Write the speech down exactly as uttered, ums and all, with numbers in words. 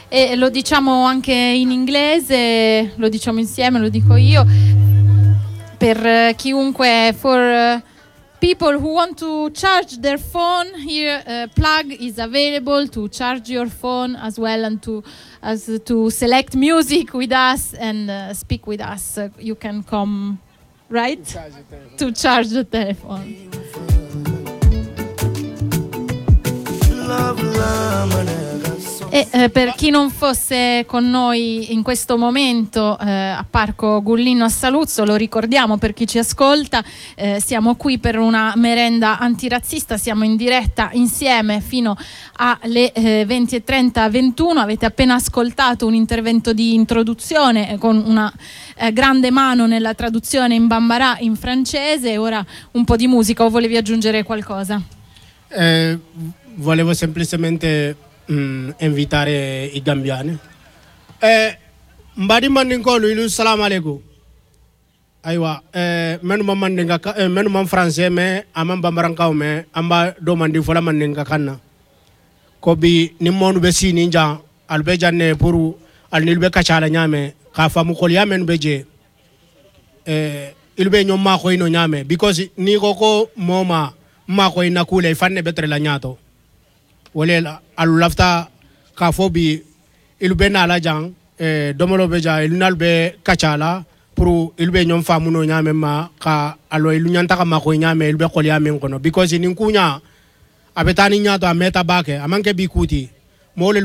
e lo diciamo anche in inglese, lo diciamo insieme, lo dico io, per uh, chiunque, for uh, people who want to charge their phone, here uh, plug is available to charge your phone as well, and to as to select music with us and uh, speak with us. Uh, you can come, right? To charge the telephone. E eh, per chi non fosse con noi in questo momento eh, a Parco Gullino a Saluzzo, lo ricordiamo per chi ci ascolta, eh, siamo qui per una merenda antirazzista, siamo in diretta insieme fino alle eh, venti e trenta, ventuno. Avete appena ascoltato un intervento di introduzione eh, con una eh, grande mano nella traduzione in bambara in francese. Ora un po' di musica, o volevi aggiungere qualcosa? Eh, volevo semplicemente mm, invitare i gambiani. Eh, mbadi mandinkolu ilu salam alaikum. Aywa, eh, menu ma mandinga eh, menu ma français mais amam bambarankaw mais amba do mandi fola mandinga kanna. Ko bi ni monu be sini nja albe janne pour al nilbe kachala nyame ka famu kol yamen beje. Eh, ilbe nyom ma ko ino nyame because ni koko moma ma ko ina kule fanne betre la nyato. Wala alu lafta ka fobi ilbe na la jang eh domolo beja ilnalbe kachala pour ilbe nyom famuno nyame ma ka alo ilu nyanta ka ma ko nyame ilbe ko yamen kono because ni kunya abetani nyato ameta bake amanke bikuti mole